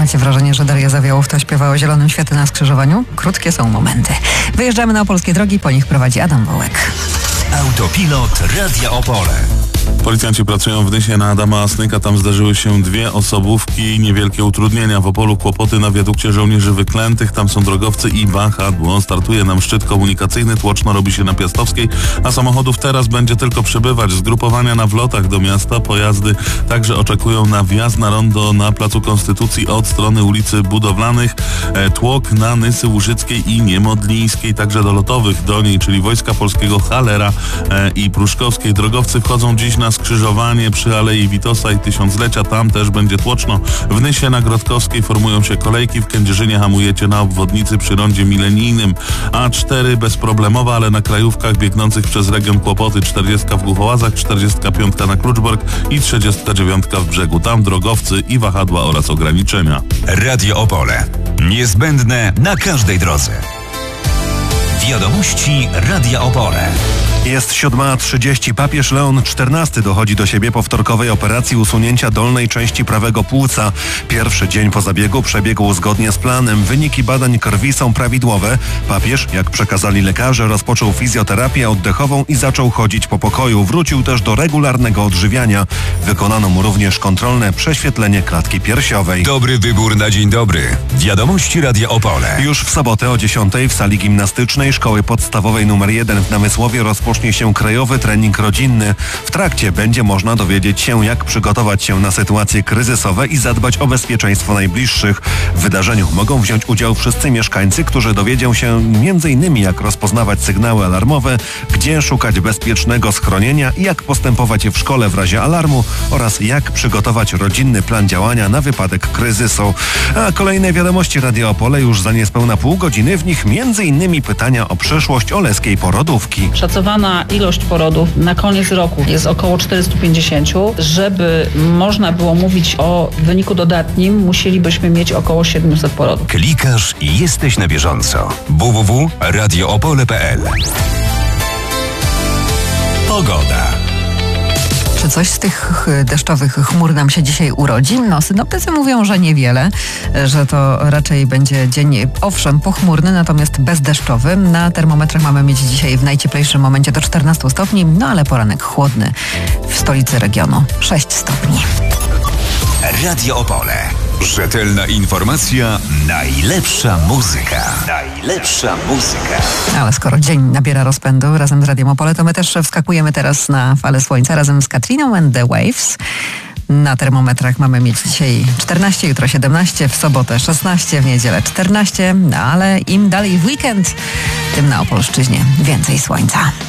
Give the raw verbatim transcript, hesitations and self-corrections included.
Macie wrażenie, że Daria Zawiałow-to śpiewa o zielonym świetle na skrzyżowaniu? Krótkie są momenty. Wyjeżdżamy na opolskie drogi, po nich prowadzi Adam Wołek. Autopilot Radia Opole. Policjanci pracują w Nysie na Adama Asnyka. Tam zdarzyły się dwie osobówki i niewielkie utrudnienia. W Opolu kłopoty na wiadukcie Żołnierzy Wyklętych. Tam są drogowcy i wahadło. Startuje nam szczyt komunikacyjny. Tłoczno robi się na Piastowskiej, a samochodów teraz będzie tylko przybywać. Zgrupowania na wlotach do miasta. Pojazdy także oczekują na wjazd na rondo na Placu Konstytucji od strony ulicy Budowlanych. E, tłok na Nysy Łużyckiej i Niemodlińskiej, także do lotowych do niej, czyli Wojska Polskiego, Halera e, i Pruszkowskiej. Drogowcy wchodzą dziś na skrzyżowanie przy Alei Witosa i Tysiąclecia. Tam też będzie tłoczno. W Nysie na Grodkowskiej formują się kolejki. W Kędzierzynie hamujecie na obwodnicy przy rondzie milenijnym. A cztery bezproblemowa, ale na krajówkach biegnących przez region kłopoty. czterdziestka w Głuchołazach, czterdziestka piątka na Kluczbork i trzydziestka dziewiątka w Brzegu. Tam drogowcy i wahadła oraz ograniczenia. Radio Opole. Niezbędne na każdej drodze. Wiadomości Radia Opole. Jest siódma trzydzieści. Papież Leon czternasty dochodzi do siebie po wtorkowej operacji usunięcia dolnej części prawego płuca. Pierwszy dzień po zabiegu przebiegł zgodnie z planem. Wyniki badań krwi są prawidłowe. Papież, jak przekazali lekarze, rozpoczął fizjoterapię oddechową i zaczął chodzić po pokoju. Wrócił też do regularnego odżywiania. Wykonano mu również kontrolne prześwietlenie klatki piersiowej. Dobry wybór na dzień dobry. Wiadomości Radia Opole. Już w sobotę o dziesiątej w sali gimnastycznej Szkoły Podstawowej numer jeden w Namysłowie rozpocznie się krajowy trening rodzinny. W trakcie będzie można dowiedzieć się, jak przygotować się na sytuacje kryzysowe i zadbać o bezpieczeństwo najbliższych. W wydarzeniu mogą wziąć udział wszyscy mieszkańcy, którzy dowiedzą się między innymi jak rozpoznawać sygnały alarmowe, gdzie szukać bezpiecznego schronienia i jak postępować w szkole w razie alarmu oraz jak przygotować rodzinny plan działania na wypadek kryzysu. A kolejne wiadomości Radia Opole już za niespełna pół godziny. W nich między innymi pytania o przyszłość oleskiej porodówki. Szacowana ilość porodów na koniec roku jest około czterysta pięćdziesiąt. Żeby można było mówić o wyniku dodatnim, musielibyśmy mieć około siedemset porodów. Klikasz i jesteś na bieżąco. w w w kropka radio opole kropka p l. Pogoda. Czy coś z tych deszczowych chmur nam się dzisiaj urodzi? No, synoptycy mówią, że niewiele, że to raczej będzie dzień, owszem, pochmurny, natomiast bezdeszczowy. Na termometrach mamy mieć dzisiaj w najcieplejszym momencie do czternastu stopni, no ale poranek chłodny w stolicy regionu sześć stopni. Radio Opole. Rzetelna informacja, najlepsza muzyka. Najlepsza muzyka. Ale skoro dzień nabiera rozpędu razem z Radiem Opole, to my też wskakujemy teraz na falę słońca razem z Katriną and the Waves. Na termometrach mamy mieć dzisiaj czternaście, jutro siedemnaście, w sobotę szesnaście, w niedzielę czternaście, no ale im dalej w weekend, tym na Opolszczyźnie więcej słońca.